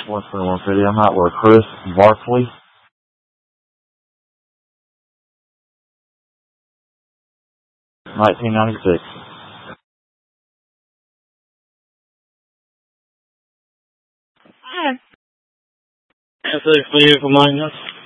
121 City. I'm out with Chris Barkley. 1996. That's it for you for maintenance.